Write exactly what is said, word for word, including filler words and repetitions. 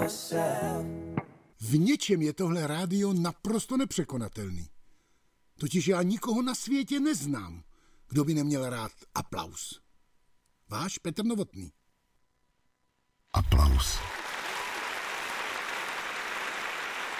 V něčem je tohle rádio naprosto nepřekonatelný. Totiž já nikoho na světě neznám, kdo by neměl rád aplaus. Váš Petr Novotný. Aplaus.